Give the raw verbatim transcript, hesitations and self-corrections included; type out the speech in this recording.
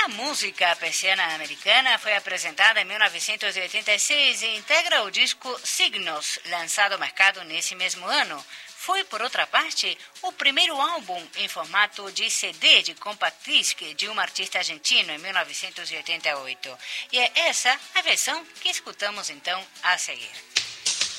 A música persiana americana foi apresentada em mil novecentos e oitenta e seis e integra o disco Signos, lançado ao mercado nesse mesmo ano. Foi, por outra parte, o primeiro álbum em formato de C D de compact disc de um artista argentino em mil novecentos e oitenta e oito. E é essa a versão que escutamos então a seguir.